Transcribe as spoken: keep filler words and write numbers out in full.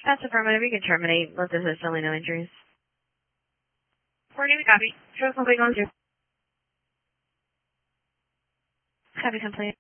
That's affirmative. You can terminate. Let this is only no injuries. four Navy copy. Show complete on zero. Copy complete.